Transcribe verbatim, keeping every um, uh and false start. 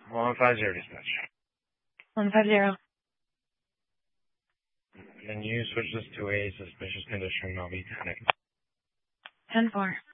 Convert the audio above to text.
one five zero dispatch. one five zero. Can you switch this to a suspicious condition? I'll be ten. ten four.